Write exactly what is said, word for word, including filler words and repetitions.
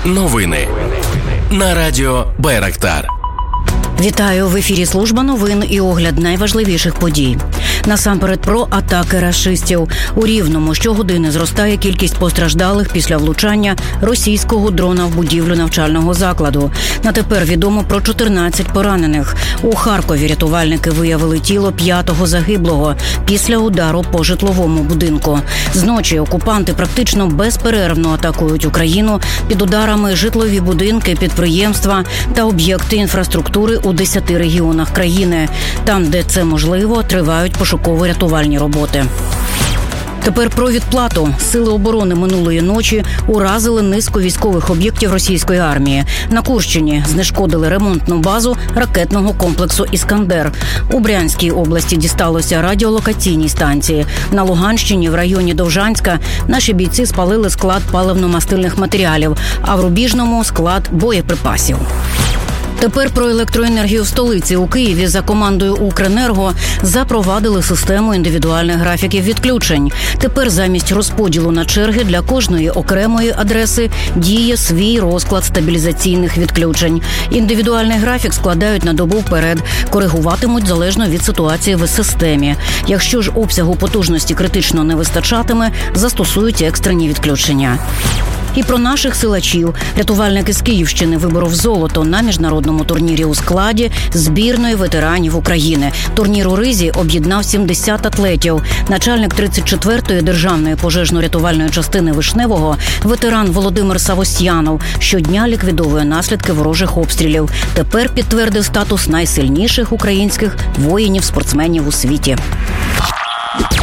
Новини на радіо Байрактар. Вітаю! В ефірі служба новин і огляд найважливіших подій. Насамперед про атаки рашистів. У Рівному щогодини зростає кількість постраждалих після влучання російського дрона в будівлю навчального закладу. На тепер відомо про чотирнадцять поранених. У Харкові рятувальники виявили тіло п'ятого загиблого після удару по житловому будинку. Зночі окупанти практично безперервно атакують Україну, під ударами житлові будинки, підприємства та об'єкти інфраструктури у десяти регіонах країни. Там, де це можливо, тривають пошуково-рятувальні роботи. Тепер про відплату. Сили оборони минулої ночі уразили низку військових об'єктів російської армії. На Курщині знешкодили ремонтну базу ракетного комплексу «Іскандер». У Брянській області дісталося радіолокаційній станції. На Луганщині в районі Довжанська наші бійці спалили склад паливно-мастильних матеріалів, а в Рубіжному – склад боєприпасів. Тепер про електроенергію в столиці. У Києві за командою «Укренерго» запровадили систему індивідуальних графіків відключень. Тепер замість розподілу на черги для кожної окремої адреси діє свій розклад стабілізаційних відключень. Індивідуальний графік складають на добу вперед, коригуватимуть залежно від ситуації в системі. Якщо ж обсягу потужності критично не вистачатиме, застосують екстрені відключення. І про наших силачів. Рятувальник з Київщини виборов золото на міжнародному турнірі у складі збірної ветеранів України. Турнір у Ризі об'єднав сімдесят атлетів. Начальник тридцять четвертої державної пожежно-рятувальної частини Вишневого, ветеран Володимир Савостьянов, щодня ліквідовує наслідки ворожих обстрілів. Тепер підтвердив статус найсильніших українських воїнів-спортсменів у світі.